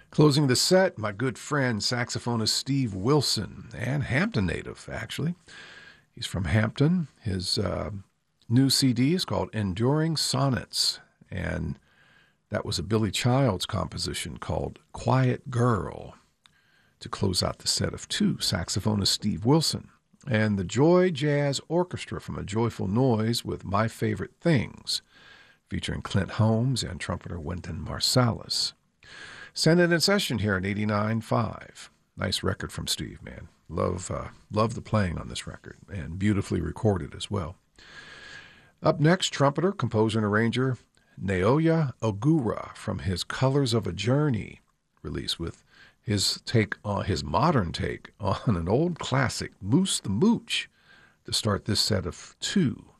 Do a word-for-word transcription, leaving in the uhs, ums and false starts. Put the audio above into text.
Closing the set, my good friend, saxophonist Steve Wilson, and Hampton native, actually. He's from Hampton. His uh, new C D is called Enduring Sonnets, and that was a Billy Childs composition called Quiet Girl to close out the set of two, saxophonist Steve Wilson, and the Joy Jazz Orchestra from A Joyful Noise with My Favorite Things, featuring Clint Holmes and trumpeter Wynton Marsalis. Send it in session here at eighty-nine point five. Nice record from Steve, man. Love, uh, love the playing on this record, and beautifully recorded as well. Up next, trumpeter, composer, and arranger Naoya Ogura from his Colors of a Journey release with his take on his modern take on an old classic, Moose the Mooch, to start this set of two.